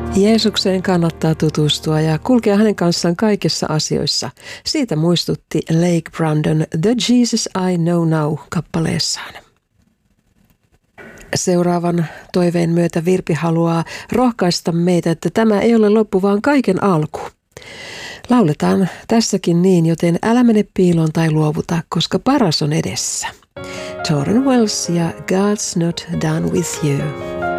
Jeesukseen kannattaa tutustua ja kulkea hänen kanssaan kaikissa asioissa. Siitä muistutti Lake Brandon The Jesus I Know Now-kappaleessaan. Seuraavan toiveen myötä Virpi haluaa rohkaista meitä, että tämä ei ole loppu, vaan kaiken alku. Lauletaan tässäkin niin, joten älä mene piiloon tai luovuta, koska paras on edessä. Tauren Wells ja God's Not Done With You.